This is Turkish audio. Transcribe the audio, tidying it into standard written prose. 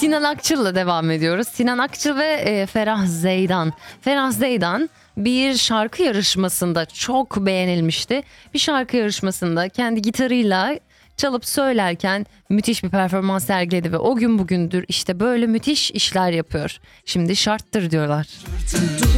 Sinan Akçıl'la devam ediyoruz. Sinan Akçıl ve Ferah Zeydan. Ferah Zeydan bir şarkı yarışmasında çok beğenilmişti. Bir şarkı yarışmasında kendi gitarıyla çalıp söylerken müthiş bir performans sergiledi ve o gün bugündür işte böyle müthiş işler yapıyor. Şimdi şarttır diyorlar.